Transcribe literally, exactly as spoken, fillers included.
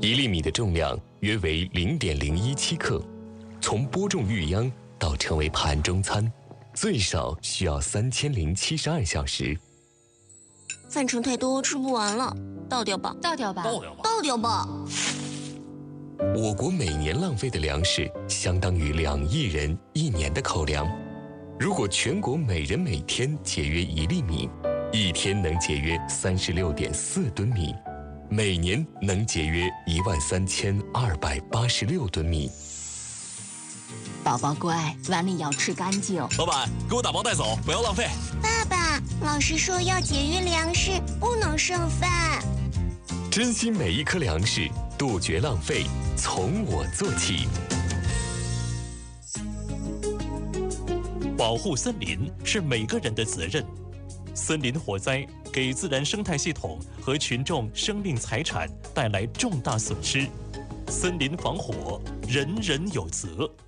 一粒米的重量约为零点零一七克，从播种育秧到成为盘中餐，最少需要三千零七十二小时。 饭盛太多，吃不完了，倒掉吧， 倒掉吧， 倒掉吧， 倒掉吧。 我国每年浪费的粮食相当于两亿人一年的口粮。如果全国每人每天节约一粒米，一天能节约三十六点四吨米，每年能节约一万三千二百八十六吨米。 宝宝乖，碗里要吃干净。 老板，给我打包带走，不要浪费。 爸爸，老师说要节约粮食，不能剩饭。 珍惜每一颗粮食，杜绝浪费，从我做起。 保护森林是每个人的责任。森林火灾给自然生态系统和群众生命财产带来重大损失，森林防火，人人有责。